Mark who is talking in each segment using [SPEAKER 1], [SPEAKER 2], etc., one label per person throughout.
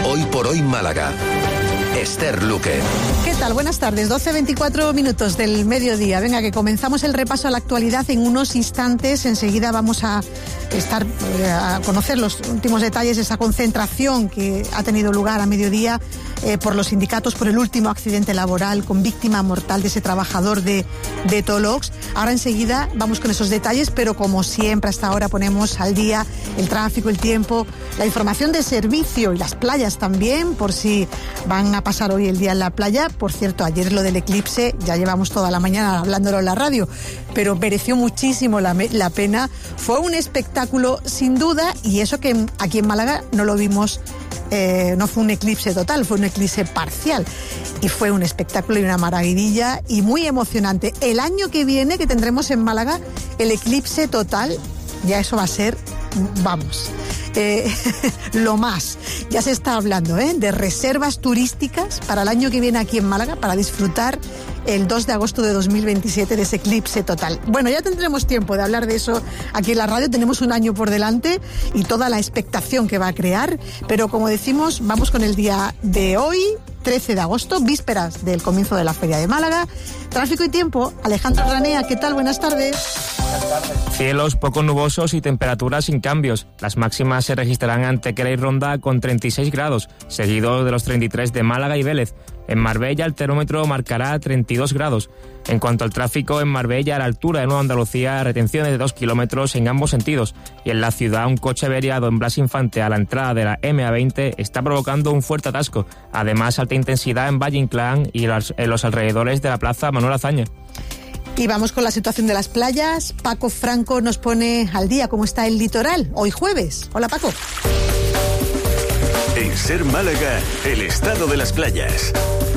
[SPEAKER 1] Hoy por Hoy Málaga. Esther Luque.
[SPEAKER 2] ¿Qué tal? Buenas tardes, 12:24 minutos del mediodía. Venga, que comenzamos el repaso a la actualidad en unos instantes. Enseguida vamos a conocer los últimos detalles de esa concentración que ha tenido lugar a mediodía por los sindicatos por el último accidente laboral con víctima mortal de ese trabajador de Tolox. Ahora enseguida vamos con esos detalles, pero como siempre hasta ahora ponemos al día el tráfico, el tiempo, la información de servicio y las playas también, por si van a pasar hoy el día en la playa. Por cierto, ayer lo del eclipse, ya llevamos toda la mañana hablándolo en la radio, pero mereció muchísimo la pena. Fue un espectáculo sin duda, y eso que aquí en Málaga no lo vimos, no fue un eclipse total, fue un eclipse parcial, y fue un espectáculo y una maravilla y muy emocionante. El año que viene, que tendremos en Málaga el eclipse total, ya eso va a ser, vamos, lo más. Ya se está hablando de reservas turísticas para el año que viene aquí en Málaga para disfrutar el 2 de agosto de 2027 de ese eclipse total. Bueno, ya tendremos tiempo de hablar de eso aquí en la radio. Tenemos un año por delante y toda la expectación que va a crear, pero como decimos, vamos con el día de hoy, 13 de agosto, vísperas del comienzo de la Feria de Málaga. Tráfico y tiempo, Alejandro Ranea, ¿qué tal? Buenas tardes.
[SPEAKER 3] Cielos poco nubosos y temperaturas sin cambios. Las máximas se registrarán en Antequera y Ronda con 36 grados, seguido de los 33 de Málaga y Vélez. En Marbella el termómetro marcará 32 grados. En cuanto al tráfico, en Marbella, a la altura de Nueva Andalucía, retenciones de 2 kilómetros en ambos sentidos. Y en la ciudad, un coche averiado en Blas Infante a la entrada de la MA20 está provocando un fuerte atasco. Además, alta intensidad en Valle Inclán y en los alrededores de la plaza Manuel Azaña.
[SPEAKER 2] Y vamos con la situación de las playas. Paco Franco nos pone al día cómo está el litoral, hoy jueves. Hola, Paco.
[SPEAKER 1] En Ser Málaga, el estado de las playas.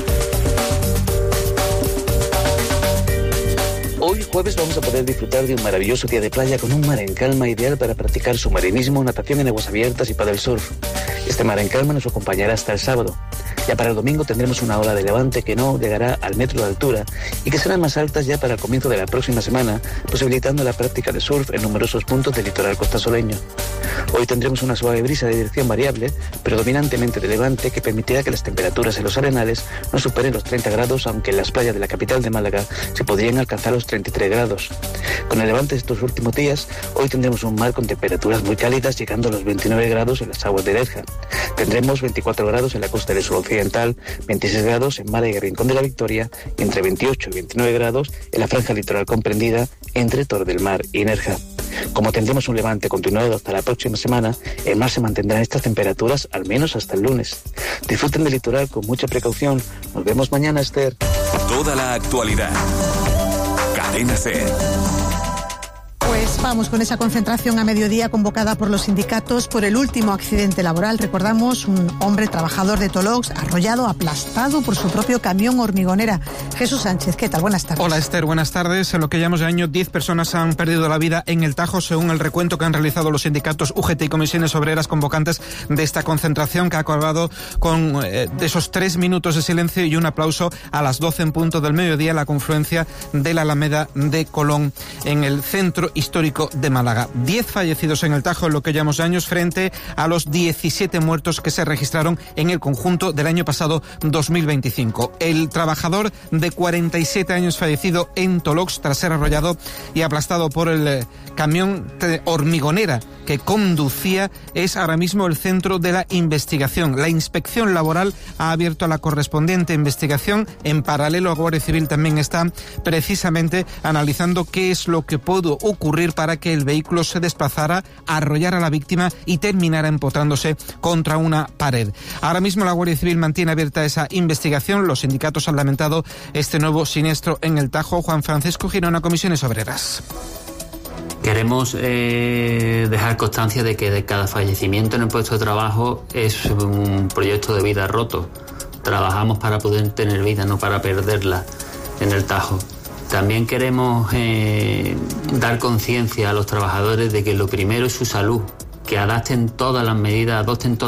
[SPEAKER 4] Hoy jueves vamos a poder disfrutar de un maravilloso día de playa con un mar en calma ideal para practicar submarinismo, natación en aguas abiertas y paddle surf. Este mar en calma nos acompañará hasta el sábado. Ya para el domingo tendremos una ola de levante que no llegará al metro de altura y que serán más altas ya para el comienzo de la próxima semana, posibilitando la práctica de surf en numerosos puntos del litoral costasoleño. Hoy tendremos una suave brisa de dirección variable, predominantemente de levante, que permitirá que las temperaturas en los arenales no superen los 30 grados, aunque en las playas de la capital de Málaga se podrían alcanzar los 33 grados. Con el levante de estos últimos días, hoy tendremos un mar con temperaturas muy cálidas, llegando a los 29 grados en las aguas de Nerja. Tendremos 24 grados en la costa del sur occidental, 26 grados en Málaga y Rincón de la Victoria, y entre 28 y 29 grados en la franja litoral comprendida entre Torre del Mar y Nerja. Como tendremos un levante continuado hasta la próxima semana, el mar se mantendrá en estas temperaturas al menos hasta el lunes. Disfruten del litoral con mucha precaución. Nos vemos mañana, Esther.
[SPEAKER 1] Toda la actualidad. Cadena SER.
[SPEAKER 2] Pues vamos con esa concentración a mediodía convocada por los sindicatos por el último accidente laboral. Recordamos, un hombre trabajador de Tolox arrollado, aplastado por su propio camión hormigonera. Jesús Sánchez, ¿qué tal? Buenas tardes.
[SPEAKER 5] Hola, Esther, buenas tardes. En lo que llevamos de año, 10 personas han perdido la vida en el Tajo, según el recuento que han realizado los sindicatos UGT y comisiones obreras convocantes de esta concentración, que ha acabado con de esos 3 minutos de silencio y un aplauso a las 12 en punto del mediodía en la confluencia de la Alameda de Colón, en el centro histórico de Málaga. 10 fallecidos en el Tajo en lo que llevamos de años, frente a los 17 muertos que se registraron en el conjunto del año pasado 2025. El trabajador de 47 años fallecido en Tolox tras ser arrollado y aplastado por el camión hormigonera que conducía es ahora mismo el centro de la investigación. La inspección laboral ha abierto la correspondiente investigación. En paralelo, a Guardia Civil también está precisamente analizando qué es lo que pudo ocurrir para que el vehículo se desplazara, arrollara a la víctima y terminara empotrándose contra una pared. Ahora mismo la Guardia Civil mantiene abierta esa investigación. Los sindicatos han lamentado este nuevo siniestro en el Tajo. Juan Francisco Girona, Comisiones Obreras.
[SPEAKER 6] Queremos dejar constancia de que de cada fallecimiento en el puesto de trabajo es un proyecto de vida roto. Trabajamos para poder tener vida, no para perderla en el Tajo. También queremos dar conciencia a los trabajadores de que lo primero es su salud, que adopten todas las medidas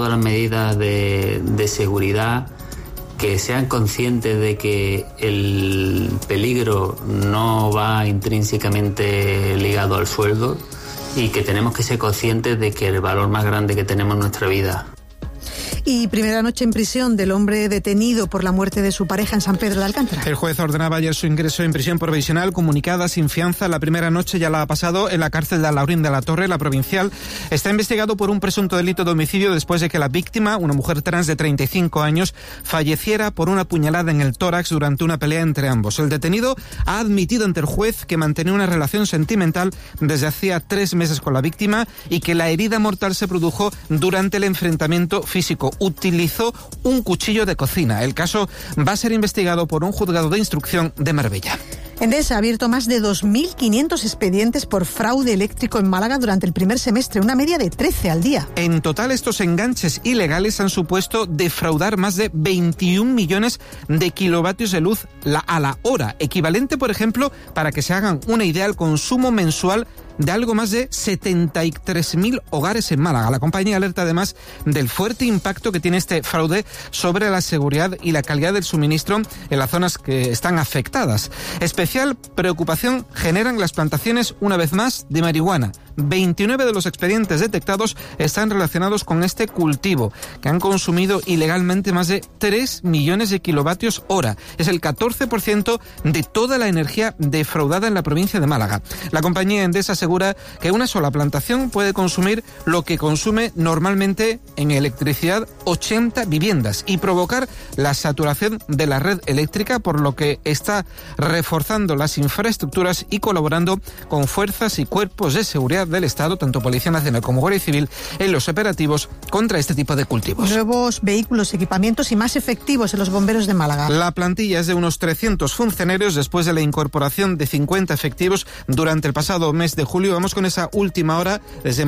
[SPEAKER 6] de seguridad, que sean conscientes de que el peligro no va intrínsecamente ligado al sueldo y que tenemos que ser conscientes de que el valor más grande que tenemos en nuestra vida.
[SPEAKER 2] Y primera noche en prisión del hombre detenido por la muerte de su pareja en San Pedro de Alcántara.
[SPEAKER 5] El juez ordenaba ayer su ingreso en prisión provisional, comunicada sin fianza. La primera noche ya la ha pasado en la cárcel de Alhaurín de la Torre, la provincial. Está investigado por un presunto delito de homicidio después de que la víctima, una mujer trans de 35 años, falleciera por una puñalada en el tórax durante una pelea entre ambos. El detenido ha admitido ante el juez que mantenía una relación sentimental desde hacía 3 meses con la víctima y que la herida mortal se produjo durante el enfrentamiento físico. Utilizó un cuchillo de cocina. El caso va a ser investigado por un juzgado de instrucción de Marbella.
[SPEAKER 2] Endesa ha abierto más de 2.500 expedientes por fraude eléctrico en Málaga durante el primer semestre, una media de 13 al día.
[SPEAKER 5] En total, estos enganches ilegales han supuesto defraudar más de 21 millones de kilovatios de luz a la hora, equivalente, por ejemplo, para que se hagan una idea, al consumo mensual de algo más de 73.000 hogares en Málaga. La compañía alerta además del fuerte impacto que tiene este fraude sobre la seguridad y la calidad del suministro en las zonas que están afectadas. Especial preocupación generan las plantaciones, una vez más, de marihuana. 29 de los expedientes detectados están relacionados con este cultivo, que han consumido ilegalmente más de 3 millones de kilovatios hora. Es el 14% de toda la energía defraudada en la provincia de Málaga. La compañía Endesa asegura que una sola plantación puede consumir lo que consume normalmente en electricidad 80 viviendas y provocar la saturación de la red eléctrica, por lo que está reforzando las infraestructuras y colaborando con fuerzas y cuerpos de seguridad del Estado, tanto Policía Nacional como Guardia Civil, en los operativos contra este tipo de cultivos.
[SPEAKER 2] Nuevos vehículos, equipamientos y más efectivos en los bomberos de Málaga.
[SPEAKER 5] La plantilla es de unos 300 funcionarios después de la incorporación de 50 efectivos durante el pasado mes de julio. Vamos con esa última hora desde